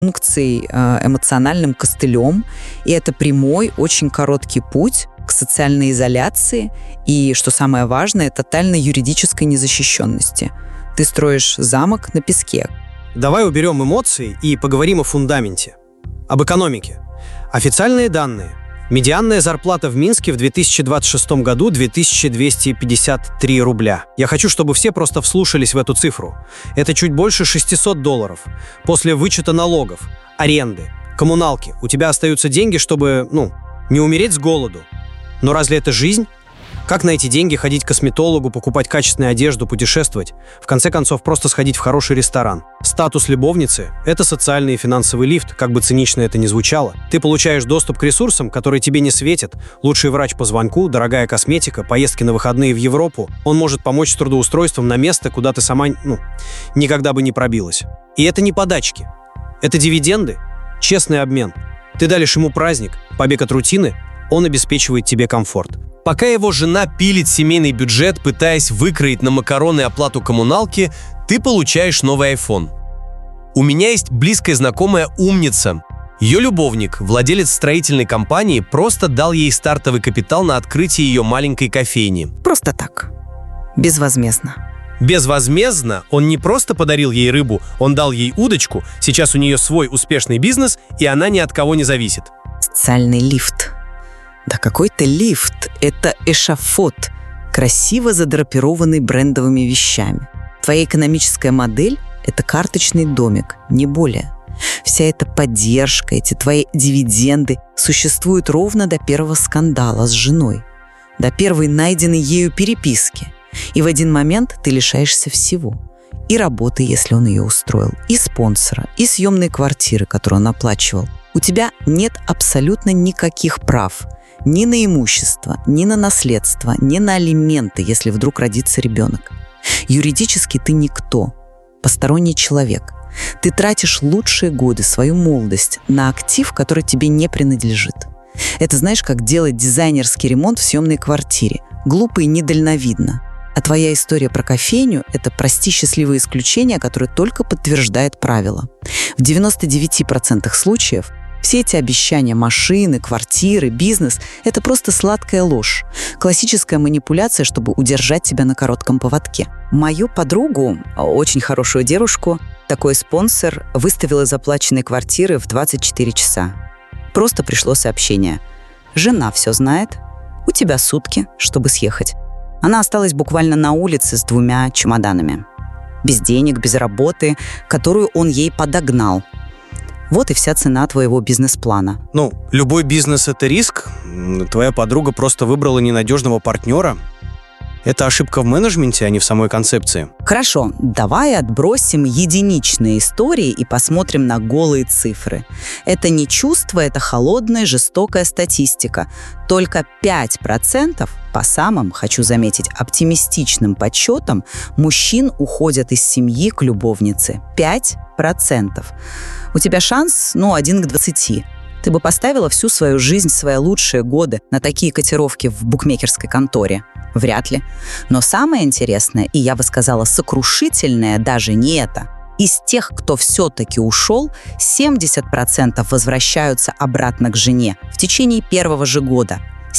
функцией, эмоциональным костылем, и это прямой, очень короткий путь к социальной изоляции и, что самое важное, тотальной юридической незащищенности. Ты строишь замок на песке. Давай уберем эмоции и поговорим о фундаменте, об экономике. Официальные данные. Медианная зарплата в Минске в 2026 году 2253 рубля. Я хочу, чтобы все просто вслушались в эту цифру. Это чуть больше $600. После вычета налогов, аренды, коммуналки у тебя остаются деньги, чтобы, не умереть с голоду. Но разве это жизнь? Как на эти деньги ходить к косметологу, покупать качественную одежду, путешествовать? В конце концов, просто сходить в хороший ресторан. Статус любовницы – это социальный и финансовый лифт, как бы цинично это ни звучало. Ты получаешь доступ к ресурсам, которые тебе не светят. Лучший врач по звонку, дорогая косметика, поездки на выходные в Европу. Он может помочь с трудоустройством на место, куда ты сама, никогда бы не пробилась. И это не подачки. Это дивиденды, честный обмен. Ты даришь ему праздник, побег от рутины, он обеспечивает тебе комфорт. Пока его жена пилит семейный бюджет, пытаясь выкроить на макароны оплату коммуналки, ты получаешь новый iPhone. У меня есть близкая знакомая умница. Ее любовник, владелец строительной компании, просто дал ей стартовый капитал на открытие ее маленькой кофейни. Просто так. Безвозмездно. Безвозмездно он не просто подарил ей рыбу, он дал ей удочку, сейчас у нее свой успешный бизнес, и она ни от кого не зависит. Социальный лифт. Да какой-то лифт. Это эшафот, красиво задрапированный брендовыми вещами. Твоя экономическая модель – это карточный домик, не более. Вся эта поддержка, эти твои дивиденды существуют ровно до первого скандала с женой, до первой найденной ею переписки. И в один момент ты лишаешься всего. И работы, если он ее устроил, и спонсора, и съемной квартиры, которую он оплачивал. У тебя нет абсолютно никаких прав. Ни на имущество, ни на наследство, ни на алименты, если вдруг родится ребенок. Юридически ты никто, посторонний человек. Ты тратишь лучшие годы, свою молодость на актив, который тебе не принадлежит. Это знаешь, как делать дизайнерский ремонт в съемной квартире. Глупо и недальновидно. А твоя история про кофейню – это, прости, счастливое исключение, которое только подтверждает правило. В 99% случаев все эти обещания машины, квартиры, бизнес – это просто сладкая ложь. Классическая манипуляция, чтобы удержать тебя на коротком поводке. Мою подругу, очень хорошую девушку, такой спонсор выставил из оплаченной квартиры в 24 часа. Просто пришло сообщение. Жена все знает, у тебя сутки, чтобы съехать. Она осталась буквально на улице с 2 чемоданами. Без денег, без работы, которую он ей подогнал. Вот и вся цена твоего бизнес-плана. Любой бизнес – это риск. Твоя подруга просто выбрала ненадежного партнера. Это ошибка в менеджменте, а не в самой концепции. Хорошо, давай отбросим единичные истории и посмотрим на голые цифры. Это не чувство, это холодная, жестокая статистика. Только 5%, по самым, хочу заметить, оптимистичным подсчетам, мужчин уходят из семьи к любовнице. 5%. У тебя шанс, 1 к 20. Ты бы поставила всю свою жизнь, свои лучшие годы на такие котировки в букмекерской конторе? Вряд ли. Но самое интересное, и я бы сказала сокрушительное, даже не это. Из тех, кто все-таки ушел, 70% возвращаются обратно к жене в течение первого же года.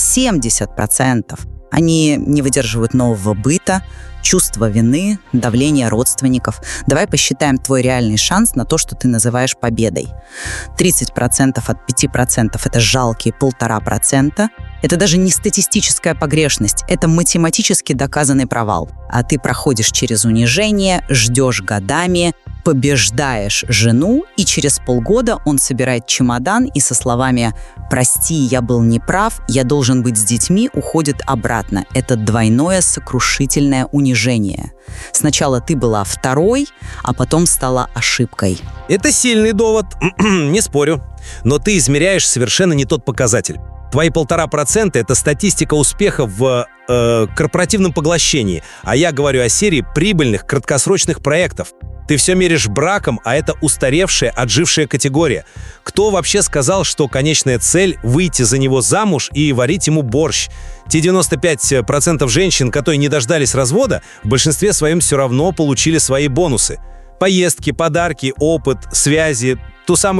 70%. Они не выдерживают нового быта, чувства вины, давления родственников. Давай посчитаем твой реальный шанс на то, что ты называешь победой. 30% от 5% – это жалкие 1,5%. Это даже не статистическая погрешность, это математически доказанный провал. А ты проходишь через унижение, ждешь годами, побеждаешь жену, и через полгода он собирает чемодан и со словами «Прости, я был неправ, я должен быть с детьми» уходит обратно. Это двойное сокрушительное унижение. Сначала ты была второй, а потом стала ошибкой. Это сильный довод, не спорю. Но ты измеряешь совершенно не тот показатель. Твои 1,5% – это статистика успеха в корпоративном поглощении, а я говорю о серии прибыльных краткосрочных проектов. Ты все меришь браком, а это устаревшая, отжившая категория. Кто вообще сказал, что конечная цель – выйти за него замуж и варить ему борщ? Те 95% женщин, которые не дождались развода, в большинстве своем все равно получили свои бонусы. Поездки, подарки, опыт, связи, ту самую